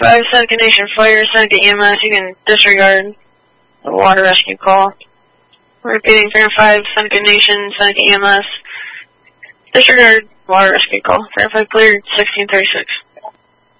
5, Seneca Nation Fire, Seneca EMS, you can disregard the water rescue call. Repeating, 305, Seneca Nation, Seneca EMS, disregard water rescue call. 305 cleared, 1636.